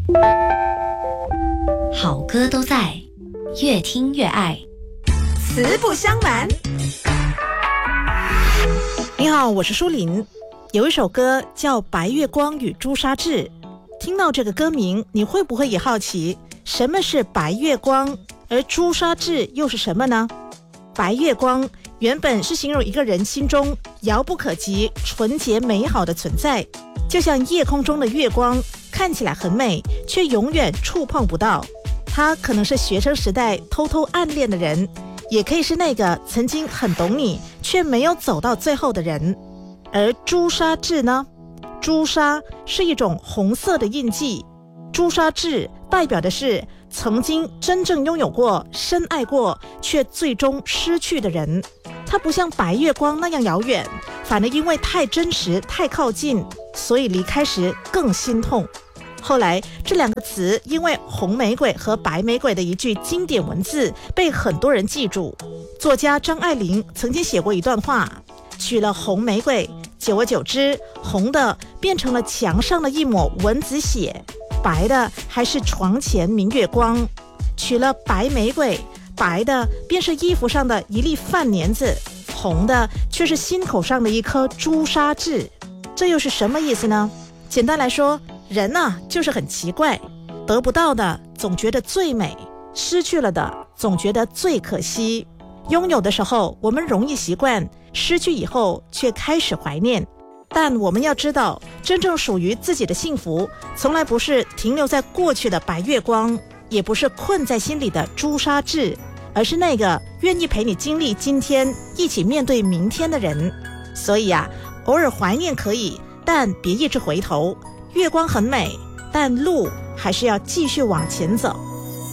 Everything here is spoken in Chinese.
好歌都在，越听越爱。 慈不相瞒。你好，我是舒琳。有一首歌叫《白月光与朱砂痣》，听到这个歌名，你会不会也好奇，什么是白月光，而朱砂痣又是什么呢？白月光原本是形容一个人心中遥不可及、纯洁美好的存在，就像夜空中的月光，看起来很美，却永远触碰不到。他可能是学生时代偷偷暗恋的人，也可以是那个曾经很懂你却没有走到最后的人。而朱砂痣呢？朱砂是一种红色的印记，朱砂痣代表的是曾经真正拥有过、深爱过，却最终失去的人。它不像白月光那样遥远，反而因为太真实、太靠近，所以离开时更心痛。后来这两个词因为红玫瑰和白玫瑰的一句经典文字被很多人记住。作家张爱玲曾经写过一段话，取了红玫瑰，久而久之，红的变成了墙上的一抹蚊子血，白的还是床前明月光。取了白玫瑰，白的便是衣服上的一粒饭粘子，红的却是心口上的一颗朱砂痣。这又是什么意思呢？简单来说，人就是很奇怪，得不到的总觉得最美，失去了的总觉得最可惜。拥有的时候我们容易习惯，失去以后却开始怀念。但我们要知道，真正属于自己的幸福，从来不是停留在过去的白月光，也不是困在心里的朱砂痣，而是那个愿意陪你经历今天，一起面对明天的人。所以偶尔怀念可以，但别一直回头。月光很美，但路还是要继续往前走。